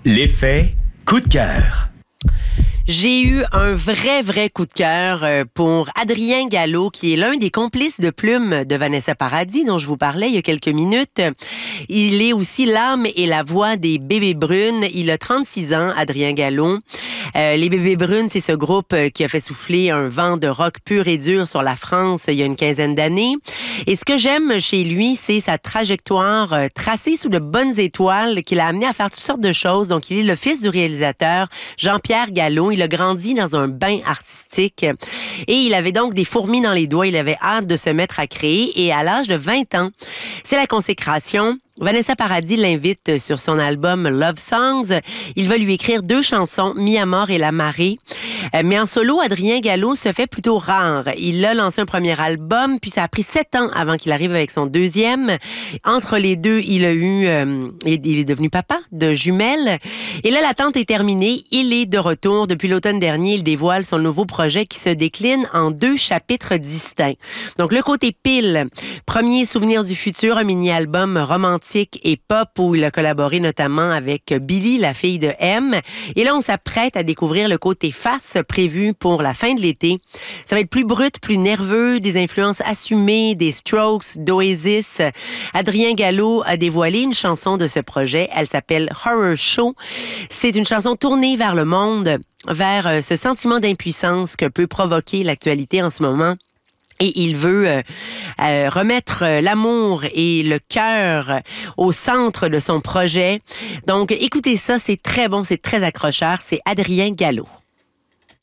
L'effet coup de cœur. J'ai eu un vrai coup de cœur pour Adrien Gallo, qui est l'un des complices de plume de Vanessa Paradis, dont je vous parlais il y a quelques minutes. Il est aussi l'âme et la voix des Bébés Brunes. Il a 36 ans, Adrien Gallo. Les Bébés Brunes, c'est ce groupe qui a fait souffler un vent de rock pur et dur sur la France il y a une quinzaine d'années. Et ce que j'aime chez lui, c'est sa trajectoire tracée sous de bonnes étoiles qui l'a amené à faire toutes sortes de choses. Donc, il est le fils du réalisateur Jean-Pierre Gallo. Il a grandi dans un bain artistique et il avait donc des fourmis dans les doigts. Il avait hâte de se mettre à créer et à l'âge de 20 ans, c'est la consécration. Vanessa Paradis l'invite sur son album Love Songs. Il va lui écrire 2 chansons, Mi Amor et La Marée. Mais en solo, Adrien Gallo se fait plutôt rare. Il a lancé un premier album, puis ça a pris 7 ans avant qu'il arrive avec son deuxième. Entre les deux, il est devenu papa de jumelles. Et là, l'attente est terminée. Il est de retour. Depuis l'automne dernier, il dévoile son nouveau projet qui se décline en 2 chapitres distincts. Donc, le côté pile, premier souvenir du futur, un mini-album romantique et pop où il a collaboré notamment avec Billy, la fille de M. Et là, on s'apprête à découvrir le côté face prévu pour la fin de l'été. Ça va être plus brut, plus nerveux, des influences assumées, des Strokes, d'Oasis. Adrien Gallo a dévoilé une chanson de ce projet. Elle s'appelle Horror Show. C'est une chanson tournée vers le monde, vers ce sentiment d'impuissance que peut provoquer l'actualité en ce moment. Et il veut remettre l'amour et le cœur au centre de son projet. Donc, écoutez ça, c'est très bon, c'est très accrocheur. C'est Adrien Gallo.